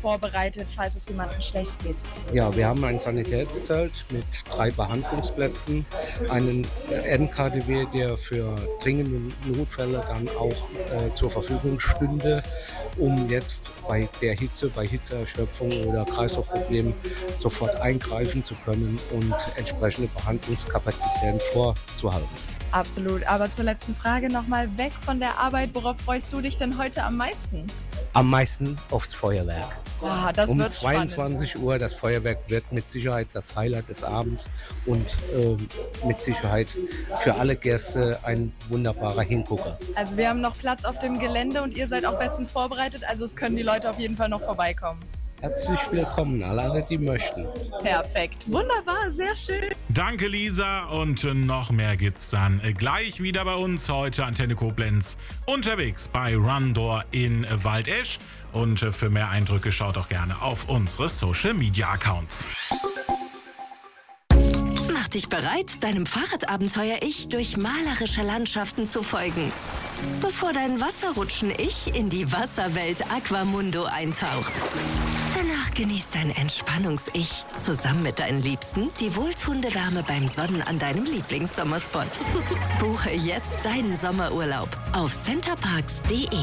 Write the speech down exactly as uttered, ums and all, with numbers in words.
vorbereitet, falls es jemandem schlecht geht? Ja, wir haben ein Sanitätszelt mit drei Behandlungsplätzen, einen N K D W, der für dringende Notfälle dann auch äh, zur Verfügung stünde, um jetzt bei der Hitze, bei Hitzeerschöpfung oder Kreislaufproblemen sofort eingreifen zu können und entsprechende Behandlungskapazitäten vorzuhalten. Absolut. Aber zur letzten Frage nochmal weg von der Arbeit. Worauf freust du dich denn heute am meisten? Am meisten aufs Feuerwerk. Oh, das um wird zweiundzwanzig spannend. Uhr, das Feuerwerk wird mit Sicherheit das Highlight des Abends und ähm, mit Sicherheit für alle Gäste ein wunderbarer Hingucker. Also wir haben noch Platz auf dem Gelände und ihr seid auch bestens vorbereitet. Also es können die Leute auf jeden Fall noch vorbeikommen. Herzlich willkommen, alle, die möchten. Perfekt. Wunderbar, sehr schön. Danke, Lisa. Und noch mehr gibt's dann gleich wieder bei uns heute Antenne Koblenz unterwegs bei Rundor in Waldesch. Und für mehr Eindrücke schaut auch gerne auf unsere Social Media Accounts. Mach dich bereit, deinem Fahrradabenteuer-Ich durch malerische Landschaften zu folgen. Bevor dein Wasserrutschen-Ich in die Wasserwelt Aquamundo eintaucht. Danach genießt dein Entspannungs-Ich zusammen mit deinen Liebsten die wohltuende Wärme beim Sonnen an deinem Lieblingssommerspot. Buche jetzt deinen Sommerurlaub auf centerparks punkt de.